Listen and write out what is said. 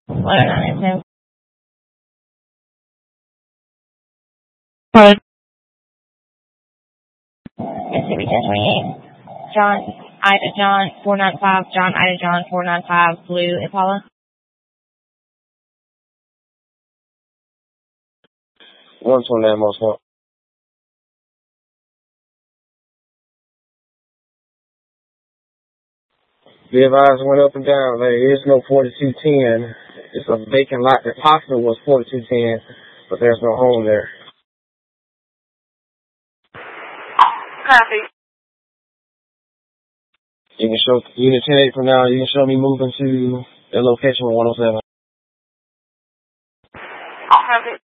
109. Code Mississippi 1028. John, Ida John 495, John Ida John 495, Blue Impala. 129 most one. The advisor went up and down. There is no 4210. It's a vacant lot. The possible was 4210, but there's no home there. Copy. You can show Unit 10 from now. You can show me moving to the location with 107. Copy.